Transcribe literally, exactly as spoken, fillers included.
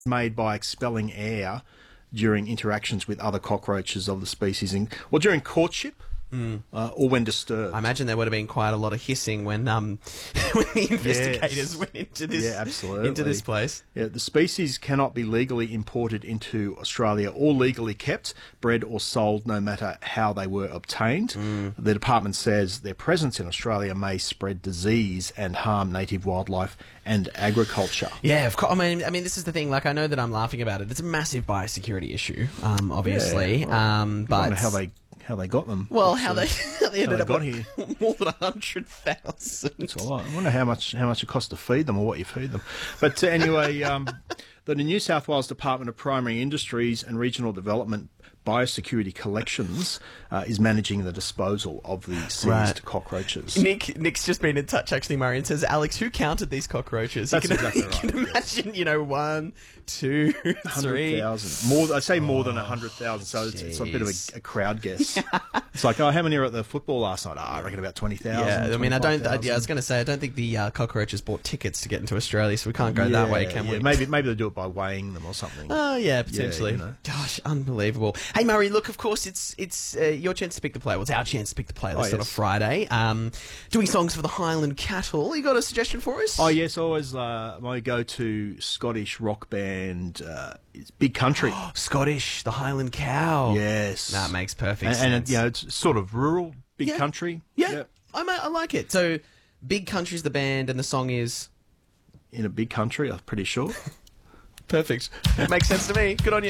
made by expelling air during interactions with other cockroaches of the species, in, or during courtship, mm. uh, or when disturbed. I imagine there would have been quite a lot of hissing when um when the investigators yes. went into this yeah, absolutely. into this place. Yeah, the species cannot be legally imported into Australia or legally kept, bred or sold, no matter how they were obtained. Mm. The department says their presence in Australia may spread disease and harm native wildlife and agriculture. Yeah, of course. I mean, I mean, this is the thing. Like, I know that I'm laughing about it. It's a massive biosecurity issue, um, obviously. Yeah, well, um, but I wonder how they how they got them. Well, That's, how uh, they how they ended how up they got with here. more than a hundred thousand. That's a lot. I wonder how much how much it costs to feed them or what you feed them. But uh, anyway, um, the New South Wales Department of Primary Industries and Regional Development Biosecurity Collections uh, is managing the disposal of the seized Right. cockroaches. Nick, Nick's just been in touch, actually, Murray, and says, Alex, who counted these cockroaches? That's you can, exactly you right, can imagine, you know, one, two, three. one hundred thousand. More, I'd say more than one hundred thousand, so it's, it's a bit of a, a crowd guess. It's like, oh, how many were at the football last night? Oh, I reckon about twenty thousand. Yeah, I mean, I don't. I, yeah, I was going to say, I don't think the uh, cockroaches bought tickets to get into Australia, so we can't go that way, can yeah, we? Maybe, maybe they do it by weighing them or something. Oh, yeah, potentially. you know. Gosh, unbelievable. Hey, Murray, look, of course, it's it's uh, your chance to pick the playlist. Well, it's our chance to pick the playlist Oh, yes. on a Friday. Um, doing songs for the Highland Cattle. You got a suggestion for us? Oh, yes, always uh, my go-to Scottish rock band uh, is Big Country. Scottish, the Highland Cow. Yes. That makes perfect and, sense. and you know, it's sort of rural, big Yeah. country. Yeah, Yep. I, ma- I like it. So, Big Country's the band, and the song is In a big country, I'm pretty sure. perfect. Makes sense to me. Good on you.